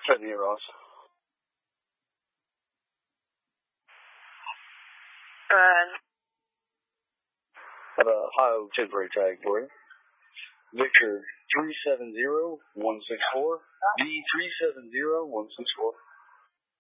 Send me, Ross. Got a Ohio temporary tag for you. Victor 370164. V370164.